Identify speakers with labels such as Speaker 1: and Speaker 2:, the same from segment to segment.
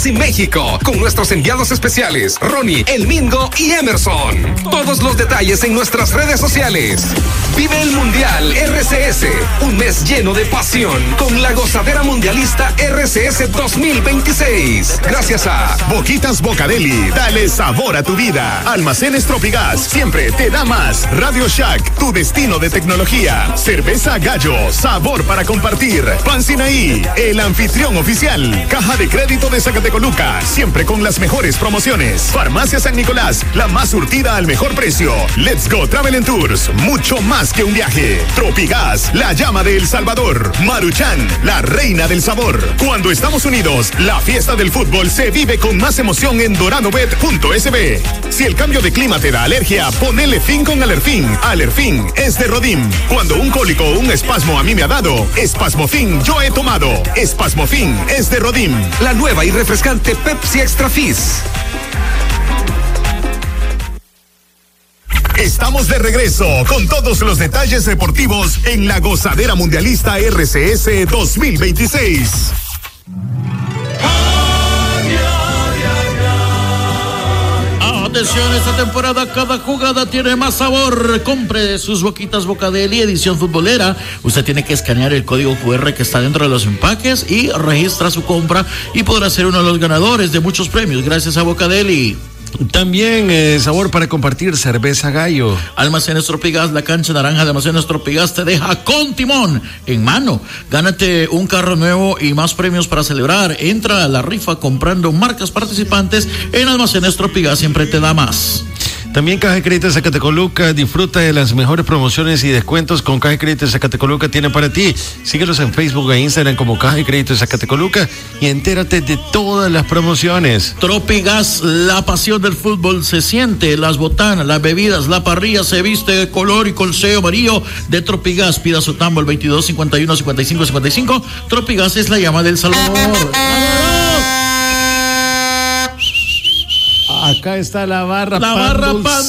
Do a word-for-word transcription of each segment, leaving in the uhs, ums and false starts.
Speaker 1: Honduras y México, con nuestros enviados especiales, Ronnie, El Mingo y Emerson. Todos los detalles en nuestras redes sociales. Vive el Mundial R C S, un mes lleno de pasión, con la gozadera mundialista R C S dos mil veintiséis. Gracias a
Speaker 2: Boquitas Bocadeli, dale sabor a tu vida. Almacenes Tropigas, siempre te da más. Radio Shack, tu destino de tecnología. Cerveza Gallo, sabor para compartir. Pan Sinaí, el anfitrión oficial. Caja de Crédito de Zacatecoluca, siempre con las mejores promociones. Farmacia San Nicolás, la más surtida al mejor precio. Let's Go Travel and Tours, mucho más que un viaje. Tropigas, la llama de El Salvador. Maruchan, la reina del sabor. Cuando estamos unidos, la fiesta del fútbol se vive con más emoción en doradobet punto es be. Si el cambio de clima te da alergia, ponele fin con Alerfin. Alerfin es de Rodim. Cuando un cólico o un espasmo a mí me ha dado, Espasmofin yo he tomado. Espasmofin es de Rodim.
Speaker 1: La nueva y refrescante Pepsi Extra Fizz.
Speaker 2: Estamos de regreso con todos los detalles deportivos en la gozadera mundialista R C S dos mil veintiséis.
Speaker 3: Atención, esta temporada cada jugada tiene más sabor. Compre sus Boquitas Bocadeli edición futbolera. Usted tiene que escanear el código cu erre que está dentro de los empaques y registra su compra y podrá ser uno de los ganadores de muchos premios gracias a Bocadeli.
Speaker 4: También eh, sabor para compartir, cerveza Gallo.
Speaker 3: Almacenes Tropigas, la cancha naranja de Almacenes Tropigas te deja con timón en mano. Gánate un carro nuevo y más premios para celebrar. Entra a la rifa comprando marcas participantes en Almacenes Tropigas, siempre te da más.
Speaker 4: También Caja de Crédito de Zacatecoluca, disfruta de las mejores promociones y descuentos con Caja de Crédito de Zacatecoluca tiene para ti. Síguelos en Facebook e Instagram como Caja de Crédito de Zacatecoluca y entérate de todas las promociones.
Speaker 3: Tropigas, la pasión del fútbol se siente, las botanas, las bebidas, la parrilla se viste de color y colseo amarillo de Tropigas. Pida su tambo al veintidós cincuenta y uno cincuenta y cinco cincuenta y cinco. Tropigas es la llama del Salvador.
Speaker 4: Acá está la barra
Speaker 3: La barra pan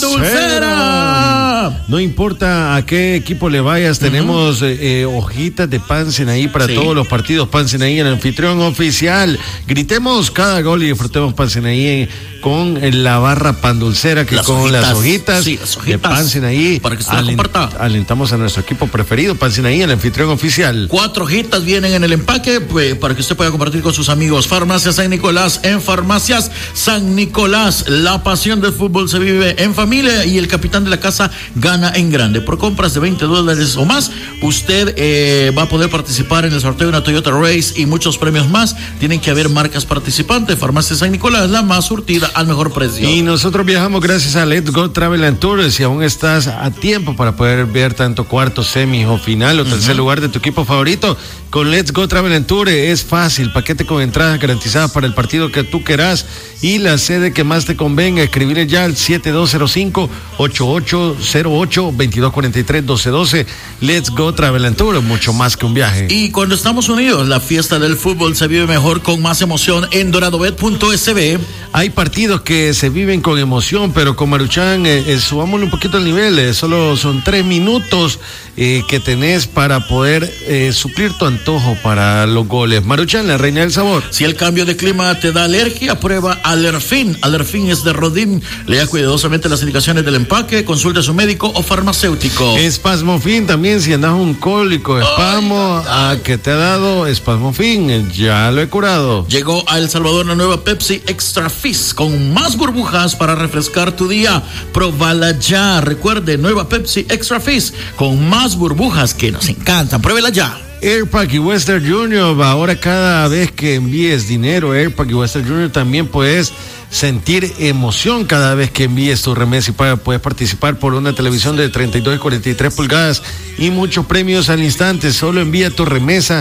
Speaker 3: dulcera.
Speaker 4: No importa a qué equipo le vayas, uh-huh. tenemos eh, eh, hojitas de Pan Sinaí para sí. todos los partidos. Pan Sinaí, el anfitrión oficial. Gritemos cada gol y disfrutemos Pan Sinaí con la barra pan dulcera, que
Speaker 3: las
Speaker 4: con
Speaker 3: hojitas,
Speaker 4: las hojitas,
Speaker 3: sí, las hojitas
Speaker 4: de Pan Sinaí.
Speaker 3: Para que se
Speaker 4: alent,
Speaker 3: comparta.
Speaker 4: Alentamos a nuestro equipo preferido, Pan Sinaí, el anfitrión oficial.
Speaker 3: Cuatro hojitas vienen en el empaque pues, para que usted pueda compartir con sus amigos. Farmacias San Nicolás, en Farmacias San Nicolás. La pasión del fútbol se vive en familia y el capitán de la casa gana en grande. Por compras de veinte dólares o más, usted eh, va a poder participar en el sorteo de una Toyota Race y muchos premios más. Tienen que haber marcas participantes. Farmacia San Nicolás, la más surtida al mejor precio.
Speaker 4: Y nosotros viajamos gracias a Let's Go Travel and Tours. Si aún estás a tiempo para poder ver tanto cuarto, semis o final o uh-huh. tercer lugar de tu equipo favorito, con Let's Go Travel and Tours es fácil. Paquete con entradas garantizadas para el partido que tú querás y la sede que más te convenga. Escribirle ya al siete dos cero cinco, ocho ocho cero ocho, veintidós cuarenta y tres, doce doce. Let's Go Travel and Tour, mucho más que un viaje.
Speaker 3: Y cuando estamos unidos, la fiesta del fútbol se vive mejor con más emoción en doradobet punto es be.
Speaker 4: Hay partidos que se viven con emoción, pero con Maruchan eh, eh, subámosle un poquito el nivel. Eh, solo son tres minutos eh, que tenés para poder eh, suplir tu antojo para los goles. Maruchan, la reina del sabor.
Speaker 3: Si el cambio de clima te da alergia, prueba Alerfin. Alerfin es de Rodim. Lea cuidadosamente las indicaciones del empaque, consulte a su médico o farmacéutico.
Speaker 4: Espasmofin también, si andas un cólico, espasmo, a que te ha dado Espasmofin, ya lo he curado.
Speaker 3: Llegó a El Salvador la nueva Pepsi Extra Fizz con más burbujas para refrescar tu día. Probala ya. Recuerde, nueva Pepsi Extra Fizz con más burbujas que nos encantan. Pruébela ya.
Speaker 4: Airpack y Western Junior, ahora cada vez que envíes dinero, Airpack y Western Junior también puedes sentir emoción cada vez que envíes tu remesa y puedes participar por una televisión de treinta y dos y cuarenta y tres pulgadas y muchos premios al instante. Solo envía tu remesa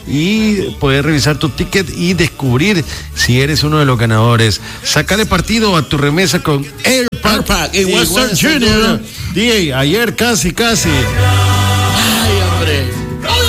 Speaker 4: y puedes revisar tu ticket y descubrir si eres uno de los ganadores. Sácale partido a tu remesa con Airpack,
Speaker 3: Airpack y Western, Western Junior. Junior.
Speaker 4: D A, ayer casi, casi.
Speaker 3: Ay, hombre.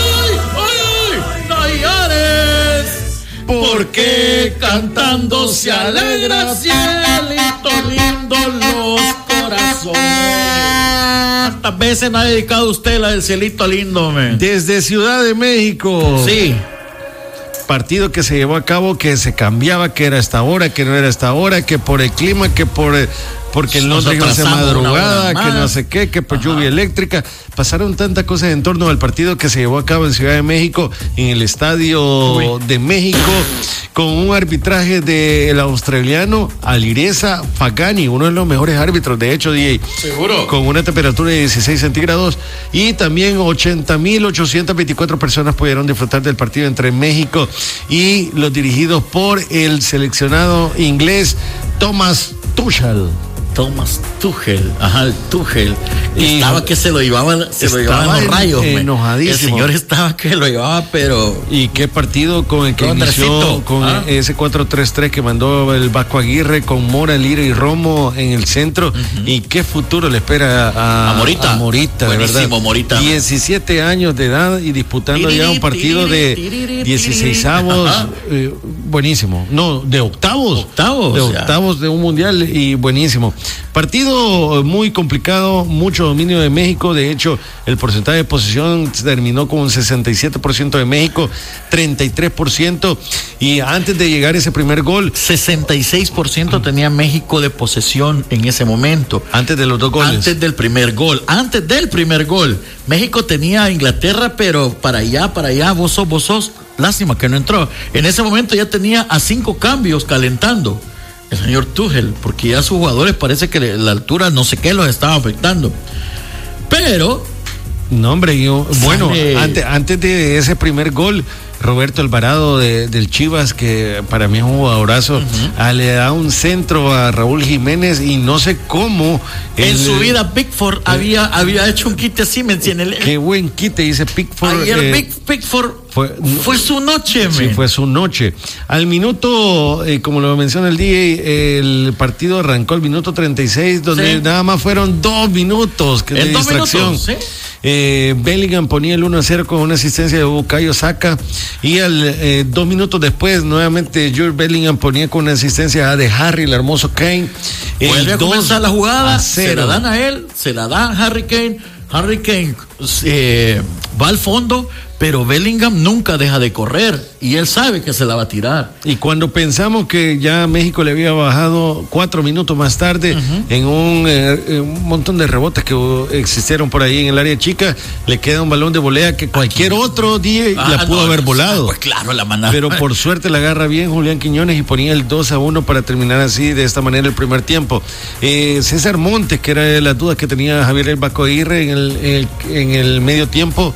Speaker 3: Porque cantando se alegra, cielito lindo los corazones. ¿Cuántas veces me ha dedicado usted la del cielito lindo, man?
Speaker 4: Desde Ciudad de México.
Speaker 3: Sí.
Speaker 4: partido que se llevó a cabo, que se cambiaba, que era esta hora, que no era esta hora, que por el clima, que por... porque en Londres iba a ser madrugada, que no sé qué, que por Ajá. lluvia eléctrica. Pasaron tantas cosas en torno al partido que se llevó a cabo en Ciudad de México, en el Estadio Uy. de México, con un arbitraje del australiano Alireza Fagani, uno de los mejores árbitros, de hecho, D J.
Speaker 3: Seguro.
Speaker 4: Con una temperatura de dieciséis centígrados, y también ochenta mil ochocientas veinticuatro personas pudieron disfrutar del partido entre México y los dirigidos por el seleccionado inglés Thomas Tuchel.
Speaker 3: Thomas Tuchel, ajá, el Tuchel. Y estaba que se lo llevaban, se lo llevaban los rayos.
Speaker 4: Enojadísimo.
Speaker 3: El señor estaba que lo llevaba, pero.
Speaker 4: Y qué partido con el que inició con ¿Ah? ese cuatro tres tres que mandó el Vasco Aguirre, con Mora, Lira y Romo en el centro. Uh-huh. Y qué futuro le espera a,
Speaker 3: a Morita.
Speaker 4: A Morita, de verdad.
Speaker 3: Morita.
Speaker 4: diecisiete años de edad y disputando ya un partido de dieciseisavos. Eh, buenísimo. No, de octavos.
Speaker 3: Octavos.
Speaker 4: De octavos de un mundial y buenísimo. Partido muy complicado, mucho dominio de México. De hecho, el porcentaje de posesión terminó con un sesenta y siete por ciento de México, treinta y tres por ciento. Y antes de llegar ese primer gol,
Speaker 3: sesenta y seis por ciento tenía México de posesión en ese momento.
Speaker 4: Antes de los dos goles.
Speaker 3: Antes del primer gol. Antes del primer gol. México tenía a Inglaterra, pero para allá, para allá, vos sos, vos sos. Lástima que no entró. En ese momento ya tenía a cinco cambios calentando el señor Tuchel, porque ya sus jugadores parece que la altura no sé qué los estaba afectando. Pero
Speaker 4: no, hombre, yo bueno, sale... antes, antes de ese primer gol, Roberto Alvarado de, del Chivas, que para mí es un jugadorazo, uh-huh. a, le da un centro a Raúl Jiménez y no sé cómo.
Speaker 3: En el, su vida Pickford eh, había, había hecho un quite así, ¿me entiendes?
Speaker 4: Qué buen quite, dice Pickford.
Speaker 3: Ayer eh, Pickford fue, fue su noche,
Speaker 4: sí, fue su noche. Al minuto, eh, como lo menciona el D J, el partido arrancó al minuto treinta y seis, donde sí. nada más fueron dos minutos que de dos distracción. Minutos, ¿sí? Eh, Bellingham ponía el uno a cero con una asistencia de Bukayo Saka, y al, eh, dos minutos después nuevamente Jude Bellingham ponía con una asistencia de Harry, el hermoso Kane.
Speaker 3: Vuelve a comenzar la jugada, se la dan a él, se la dan a Harry Kane. Harry Kane eh, va al fondo, pero Bellingham nunca deja de correr y él sabe que se la va a tirar.
Speaker 4: Y cuando pensamos que ya México le había bajado cuatro minutos más tarde, uh-huh. en un, eh, un montón de rebotes que uh, existieron por ahí en el área chica, le queda un balón de volea que cualquier Aquí. otro día ah, la pudo no, haber volado.
Speaker 3: Pues claro, la manada.
Speaker 4: Pero por suerte la agarra bien Julián Quiñones y ponía el dos a uno para terminar así, de esta manera, el primer tiempo. Eh, César Montes, que era de las dudas que tenía Javier El Vasco Aguirre en el, en el, en el medio tiempo,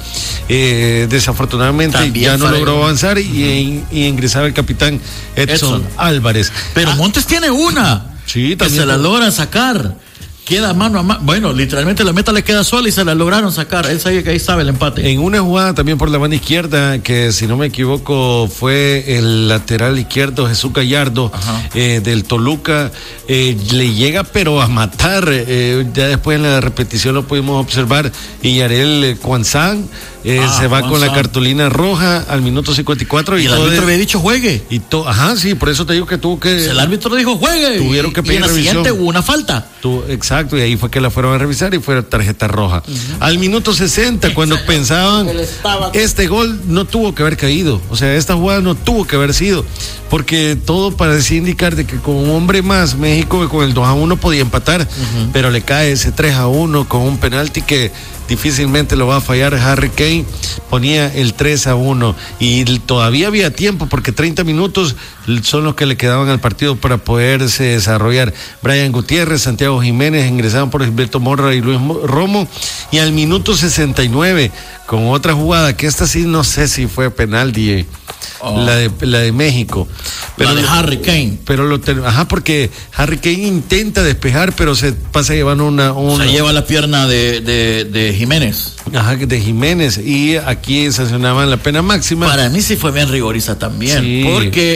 Speaker 4: eh, desafortunadamente También ya no logró avanzar y, uh-huh. y, y ingresaba el capitán Edson, Edson. Álvarez.
Speaker 3: Pero ah, Montes tiene una
Speaker 4: sí,
Speaker 3: que se la logran sacar. Queda mano a mano. Bueno, literalmente la meta le queda sola y se la lograron sacar. Él sabía que ahí estaba el empate.
Speaker 4: En una jugada también por la banda izquierda, que si no me equivoco fue el lateral izquierdo Jesús Gallardo eh, del Toluca, eh, le llega pero a matar. Eh, ya después en la repetición lo pudimos observar. Y Yarel Cuanzán eh, ah, se va Juan con San. la cartulina roja al minuto cincuenta y cuatro.
Speaker 3: Y, y el árbitro había dicho juegue.
Speaker 4: Y to, ajá, sí, por eso te digo que tuvo que.
Speaker 3: El árbitro dijo juegue.
Speaker 4: Tuvieron que pedir
Speaker 3: y en la
Speaker 4: revisión.
Speaker 3: siguiente hubo una falta.
Speaker 4: Tu, exacto, y ahí fue que la fueron a revisar y fue tarjeta roja. Uh-huh. Al minuto sesenta, cuando Exacto. pensaban, este gol no tuvo que haber caído. O sea, esta jugada no tuvo que haber sido. Porque todo parecía indicar de que con un hombre más, México con el dos a uno podía empatar. Uh-huh. Pero le cae ese tres a uno con un penalti que difícilmente lo va a fallar Harry Kane. Ponía el tres a uno y todavía había tiempo porque treinta minutos son los que le quedaban al partido para poderse desarrollar. Brian Gutiérrez, Santiago Jiménez ingresaban por Gilberto Morra y Luis Romo, y al minuto sesenta y nueve con otra jugada que esta sí no sé si fue penal, D J. Oh. La de la de México,
Speaker 3: pero la de Harry Kane,
Speaker 4: pero lo ter, ajá porque Harry Kane intenta despejar pero se pasa llevando una, una
Speaker 3: se lleva la pierna de, de, de Jiménez,
Speaker 4: ajá de Jiménez, y aquí sancionaban la pena máxima.
Speaker 3: Para mí sí fue bien rigorista también, sí. porque el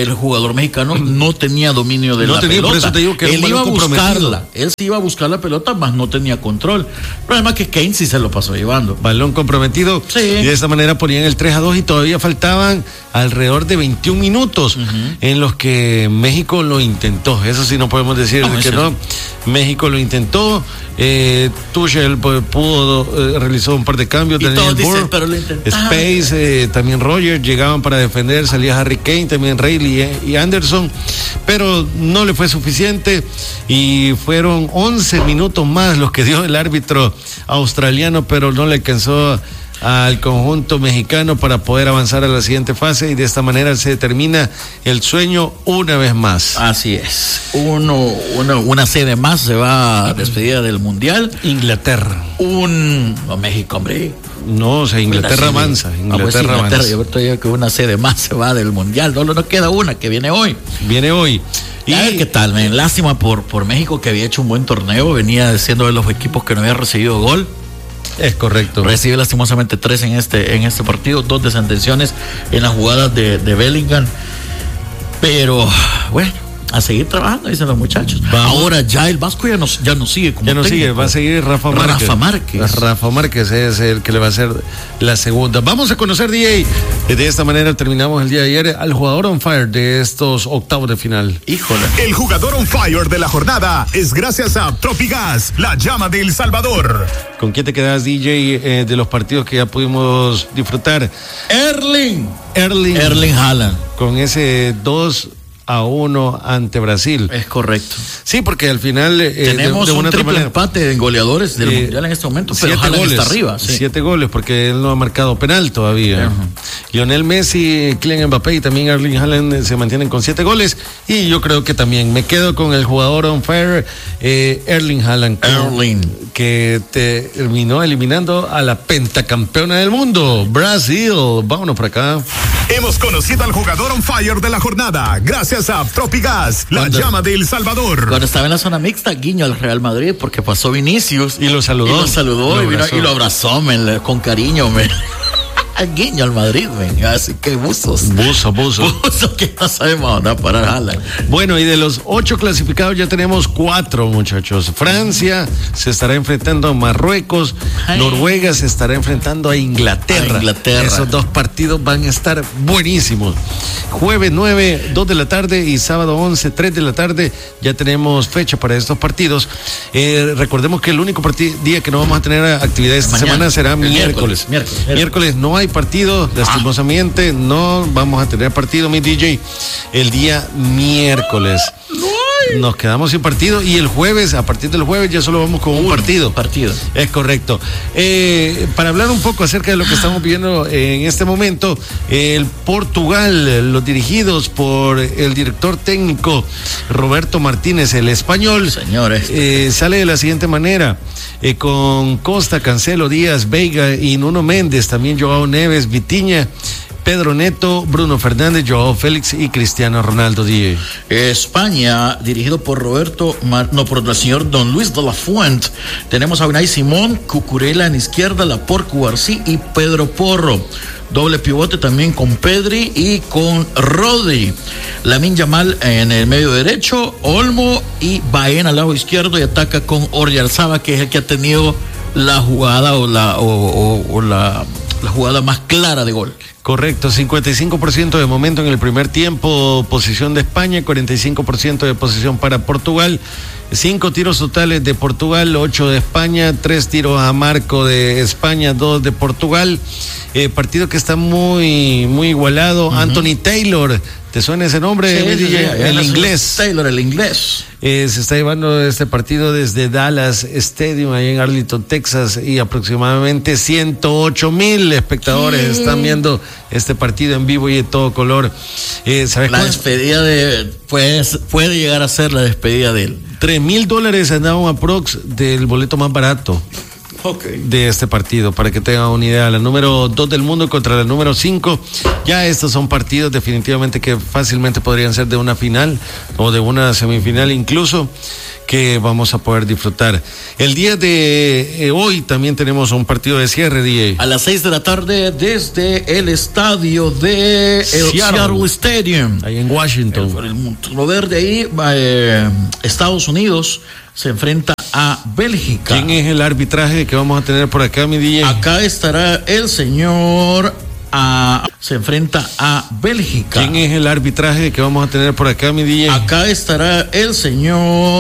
Speaker 3: el jugador mexicano no tenía dominio de
Speaker 4: no
Speaker 3: la
Speaker 4: tenía,
Speaker 3: pelota.
Speaker 4: Por eso te digo que
Speaker 3: él iba a buscarla, él sí iba a buscar la pelota, más no tenía control. El problema es que Kane sí se lo pasó llevando.
Speaker 4: Balón comprometido,
Speaker 3: sí.
Speaker 4: Y de esta manera ponían el tres a dos y todavía faltaban alrededor de veintiún minutos uh-huh. en los que México lo intentó. Eso sí no podemos decir no, que no. Sí. México lo intentó. Eh, Tuchel pues, pudo, eh, realizó un par de cambios.
Speaker 3: Y todos dicen, pero lo intentaron.
Speaker 4: Space, eh, también Roger, llegaban para defender, salía Harry Kane, también Reilly eh, y Anderson, pero no le fue suficiente y fueron once minutos más los que dio el árbitro australiano, pero no le alcanzó al conjunto mexicano para poder avanzar a la siguiente fase y de esta manera se termina el sueño una vez más.
Speaker 3: Así es. Uno, una, una sede más se va a despedida del Mundial.
Speaker 4: Inglaterra.
Speaker 3: Un... No, México, hombre.
Speaker 4: No, o sea, Inglaterra avanza. Inglaterra,
Speaker 3: ah, pues sí, Inglaterra
Speaker 4: avanza.
Speaker 3: Yo estoy que una sede más se va del Mundial. Solo nos queda una que viene hoy.
Speaker 4: Viene hoy.
Speaker 3: Y a ver qué tal, man. Lástima por, por México, que había hecho un buen torneo. Venía siendo de los equipos que no había recibido gol.
Speaker 4: Es correcto.
Speaker 3: Recibe lastimosamente tres en este, en este partido, dos desatenciones en las jugadas de, de Bellingham. Pero, bueno, a seguir trabajando, dicen los muchachos. Vamos. Ahora ya el Vasco ya no, ya no sigue como
Speaker 4: Ya no
Speaker 3: técnico.
Speaker 4: sigue, va a seguir Rafa Márquez.
Speaker 3: Rafa Márquez.
Speaker 4: Rafa Márquez es el que le va a hacer la segunda. Vamos a conocer, D J. De esta manera terminamos el día de ayer al jugador on fire de estos octavos de final.
Speaker 3: Híjole.
Speaker 2: El jugador on fire de la jornada es gracias a Tropigas, la llama de El Salvador.
Speaker 4: ¿Con quién te quedas, D J, eh, de los partidos que ya pudimos disfrutar?
Speaker 3: Erling.
Speaker 4: Erling.
Speaker 3: Erling Haaland.
Speaker 4: Con ese dos a uno ante Brasil.
Speaker 3: Es correcto.
Speaker 4: Sí, porque al final eh,
Speaker 3: tenemos
Speaker 4: de, de
Speaker 3: un
Speaker 4: una
Speaker 3: triple
Speaker 4: manera,
Speaker 3: empate en goleadores del
Speaker 4: eh,
Speaker 3: Mundial en este momento, pero
Speaker 4: siete
Speaker 3: Haaland
Speaker 4: goles,
Speaker 3: está arriba. Sí.
Speaker 4: Siete goles, porque él no ha marcado penal todavía. Uh-huh. Lionel Messi, Kylian Mbappé y también Erling Haaland se mantienen con siete goles. Y yo creo que también me quedo con el jugador on fire, eh, Erling Haaland.
Speaker 3: Erling.
Speaker 4: Que terminó eliminando a la pentacampeona del mundo, Brasil. Vámonos por acá.
Speaker 2: Hemos conocido al jugador on fire de la jornada gracias a Tropigas, la
Speaker 3: cuando,
Speaker 2: llama de El Salvador.
Speaker 3: Cuando estaba en la zona mixta, guiño al Real Madrid porque pasó Vinicius
Speaker 4: y lo saludó.
Speaker 3: Y lo saludó lo y, vino, y lo abrazó men, con cariño. Men. Guiño al Madrid, men. Así que buzos.
Speaker 4: Buzo, buzo.
Speaker 3: Buzo que no sabemos dónde parar Haaland.
Speaker 4: Bueno, y de los ocho clasificados ya tenemos cuatro, muchachos. Francia se estará enfrentando a Marruecos. Ay. Noruega se estará enfrentando a Inglaterra.
Speaker 3: A Inglaterra.
Speaker 4: Esos dos partidos van a estar buenísimos. Jueves nueve, dos de la tarde y sábado once, tres de la tarde. Ya tenemos fecha para estos partidos. Eh, recordemos que el único partid- día que no vamos a tener actividad esta Mañana. semana será miércoles.
Speaker 3: Miércoles, miércoles.
Speaker 4: Miércoles no hay partido, lastimosamente ah. no vamos a tener partido, mi D J, el día miércoles. Nos quedamos sin partido y el jueves, a partir del jueves ya solo vamos con un Uno, partido.
Speaker 3: partido.
Speaker 4: Es correcto. Eh, para hablar un poco acerca de lo que estamos viendo en este momento, el Portugal, los dirigidos por el director técnico Roberto Martínez, el español,
Speaker 3: Señores.
Speaker 4: Eh, sale de la siguiente manera, eh, con Costa, Cancelo, Díaz, Veiga y Nuno Méndez, también Joao Neves, Vitinha, Pedro Neto, Bruno Fernández, Joao Félix y Cristiano Ronaldo. Die.
Speaker 3: España, dirigido por Roberto, Mar, no, por el señor Don Luis de la Fuente. Tenemos a Unai Simón, Cucurella en izquierda, Laporte, Cubarsí y Pedro Porro. Doble pivote también con Pedri y con Rodri. Lamine Yamal en el medio derecho, Olmo y Baena al lado izquierdo y ataca con Oyarzabal, que es el que ha tenido la jugada o la, o, o, o la, la jugada más clara de gol.
Speaker 4: Correcto, cincuenta y cinco por ciento de momento en el primer tiempo, posición de España, cuarenta y cinco por ciento de posición para Portugal, cinco tiros totales de Portugal, ocho de España, tres tiros a marco de España, dos de Portugal, eh, partido que está muy, muy igualado. Uh-huh. Anthony Taylor, ¿te suena ese nombre?
Speaker 3: Sí, sí, sí,
Speaker 4: el
Speaker 3: el
Speaker 4: inglés.
Speaker 3: Taylor, el inglés.
Speaker 4: Eh, se está llevando este partido desde Dallas Stadium, ahí en Arlington, Texas, y aproximadamente ciento ocho mil espectadores ¿Qué? están viendo este partido en vivo y de todo color. Eh, ¿sabes
Speaker 3: la
Speaker 4: cuál?
Speaker 3: despedida de puede, puede llegar a ser la despedida de él.
Speaker 4: Tres mil dólares andaba un aprox del boleto más barato.
Speaker 3: Okay.
Speaker 4: de este partido, para que tengan una idea. La número dos del mundo contra la número cinco. Ya estos son partidos definitivamente que fácilmente podrían ser de una final o de una semifinal incluso, que vamos a poder disfrutar. El día de eh, hoy también tenemos un partido de cierre, D J.
Speaker 3: A las seis de la tarde desde el estadio de el
Speaker 4: Seattle.
Speaker 3: Seattle Stadium.
Speaker 4: Ahí en Washington.
Speaker 3: El, el Monstruo Verde ahí, eh, Estados Unidos se enfrenta a Bélgica.
Speaker 4: ¿Quién es el arbitraje que vamos a tener por acá, mi D J?
Speaker 3: Acá estará el señor... A, se enfrenta a Bélgica.
Speaker 4: ¿Quién es el arbitraje que vamos a tener por acá, mi D J?
Speaker 3: Acá estará el señor...